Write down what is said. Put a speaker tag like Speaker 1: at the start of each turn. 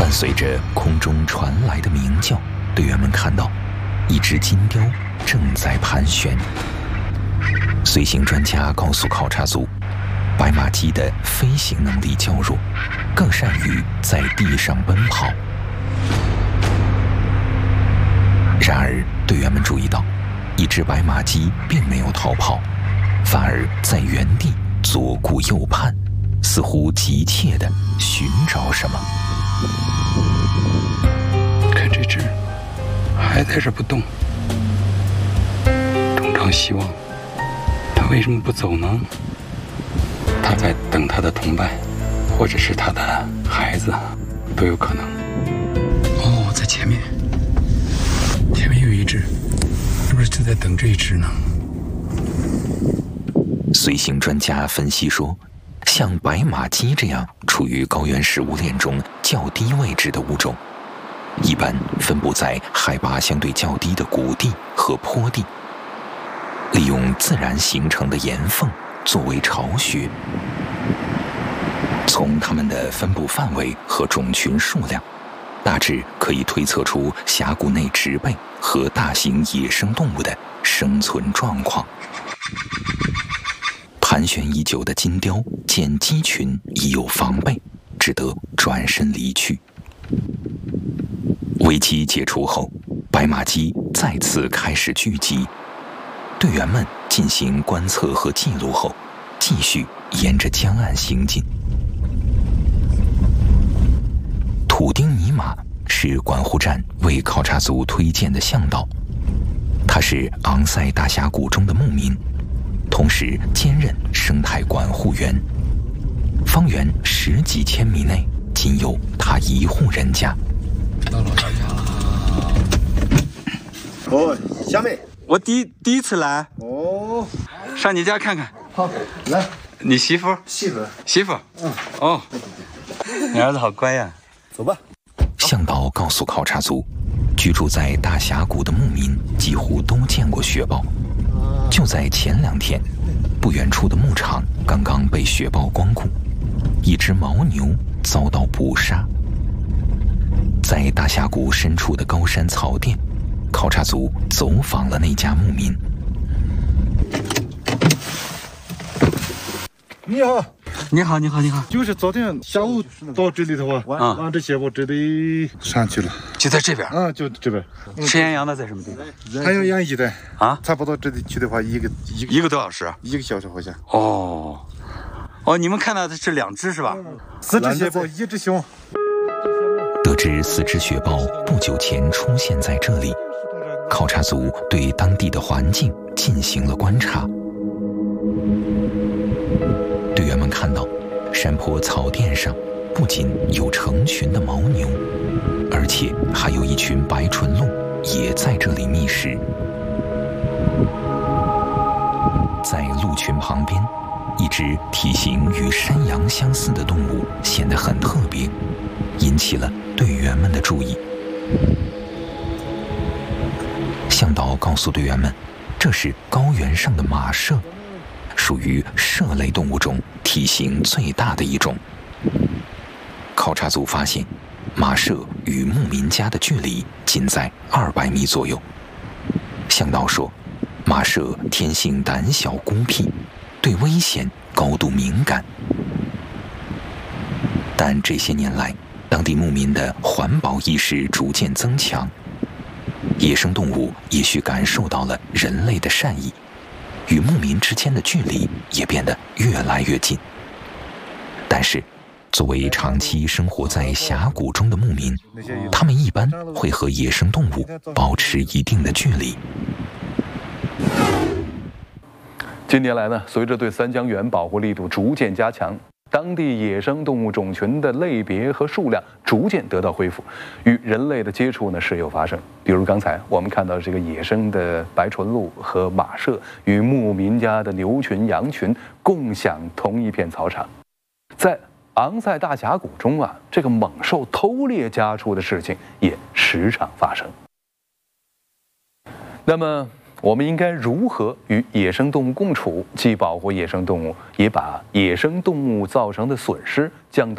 Speaker 1: 伴随着空中传来的鸣叫，队员们看到一只金雕正在盘旋。随行专家告诉考察组，白马鸡的飞行能力较弱，更善于在地上奔跑。然而，队员们注意到，一只白马鸡并没有逃跑，反而在原地左顾右盼，似乎急切地寻找什么。
Speaker 2: 看这只还在这不动，东张西望，它为什么不走呢？它在等它的同伴，或者是它的孩子，都有可能。哦，在前面有一只，是不是就在等这一只呢？
Speaker 1: 随行专家分析说，像白马鸡这样处于高原食物链中较低位置的物种，一般分布在海拔相对较低的谷地和坡地，利用自然形成的岩缝作为巢穴。从它们的分布范围和种群数量，大致可以推测出峡谷内植被和大型野生动物的生存状况。盘旋已久的金雕见鸡群已有防备，只得转身离去。危机解除后，白马鸡再次开始聚集。队员们进行观测和记录后，继续沿着江岸行进。土丁尼马是管护站为考察组推荐的向导，他是昂塞大峡谷中的牧民，同时兼任生态管护员。方圆10几千米内仅有他一户人家。
Speaker 2: 到老家了。
Speaker 3: 哦，小妹，
Speaker 2: 我第一次来。
Speaker 3: 哦，
Speaker 2: 上你家看看。
Speaker 3: 好，来。
Speaker 2: 你媳妇？媳妇。
Speaker 3: 嗯。
Speaker 2: 哦。你儿子好乖呀。
Speaker 3: 走吧。
Speaker 1: 向导告诉考察组，居住在大峡谷的牧民几乎都见过雪豹。就在前2天，不远处的牧场刚刚被雪豹光顾，一只牦牛遭到捕杀。在大峡谷深处的高山草甸，考察组走访了那家牧民。
Speaker 3: 你好。
Speaker 2: 你好。
Speaker 3: 就是昨天下午到这里头啊，完这些我这里上去了，
Speaker 2: 就在这边。
Speaker 3: 就这边。
Speaker 2: 吃羊的在什么地方？
Speaker 3: 还有养鸡的
Speaker 2: 啊，
Speaker 3: 差不多这里去的话，一个
Speaker 2: 多小时
Speaker 3: ，1个小时好像。
Speaker 2: 哦，你们看到的是2只是吧
Speaker 3: ？4只雪豹，1只熊。
Speaker 1: 得知4只雪豹不久前出现在这里，考察组对当地的环境进行了观察。队员们看到，山坡草甸上不仅有成群的牦牛，而且还有一群白唇鹿也在这里觅食。在鹿群旁边，一只体型与山羊相似的动物显得很特别，引起了队员们的注意。向导告诉队员们，这是高原上的马麝，属于麝类动物中体型最大的一种。考察组发现，马麝与牧民家的距离仅在200米左右。向导说，马麝天性胆小孤僻，对危险高度敏感。但这些年来，当地牧民的环保意识逐渐增强，野生动物也许感受到了人类的善意，与牧民之间的距离也变得越来越近。但是，作为长期生活在峡谷中的牧民，他们一般会和野生动物保持一定的距离。
Speaker 4: 近年来呢，随着对三江源保护力度逐渐加强，当地野生动物种群的类别和数量逐渐得到恢复，与人类的接触呢时有发生。比如刚才我们看到这个野生的白唇鹿和马麝与牧民家的牛群、羊群共享同一片草场。在昂塞大峡谷中啊，这个猛兽偷猎家畜的事情也时常发生。那么，我们应该如何与野生动物共处，既保护野生动物，也把野生动物造成的损失降到